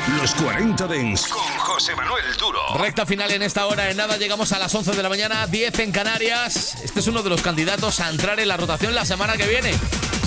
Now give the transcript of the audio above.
Los 40 Dents con José Manuel Duro. Recta final en esta hora. En nada llegamos a las 11 de la mañana, 10 en Canarias. Este es uno de los candidatos a entrar en la rotación la semana que viene.